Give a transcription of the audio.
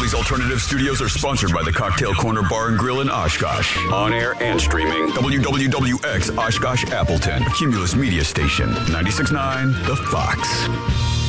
Bally's Alternative Studios are sponsored by the Cocktail Corner Bar and Grill in Oshkosh. On air and streaming. WWWX Oshkosh Appleton. A Cumulus Media Station. 96.9 The Fox.